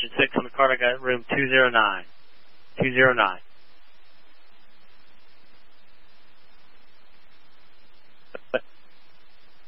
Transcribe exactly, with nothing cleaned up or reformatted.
six on the card. I got room two zero nine. two zero nine.